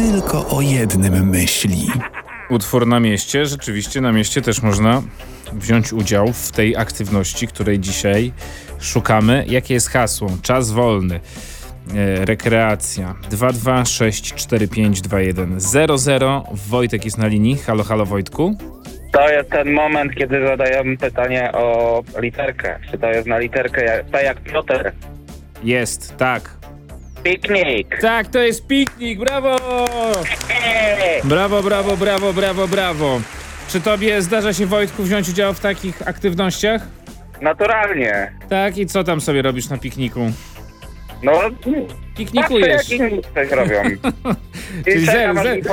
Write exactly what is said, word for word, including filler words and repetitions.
tylko o jednym myśli. Utwór na mieście. Rzeczywiście na mieście też można wziąć udział w tej aktywności, której dzisiaj szukamy. Jakie jest hasło? Czas wolny. E, rekreacja. dwa dwa sześć cztery pięć dwa jeden zero zero. Wojtek jest na linii. Halo, halo Wojtku. To jest ten moment, kiedy zadają pytanie o literkę. Czy to jest na literkę jak, tak jak Piotr? Jest, tak. Piknik! Tak, to jest piknik, brawo! Brawo, brawo, brawo, brawo, brawo. Czy tobie zdarza się, Wojtku, wziąć udział w takich aktywnościach? Naturalnie. Tak, i co tam sobie robisz na pikniku? No, Piknikujesz. patrzę, jak inni coś robią. I Czyli czekam, zer, aż zer, mi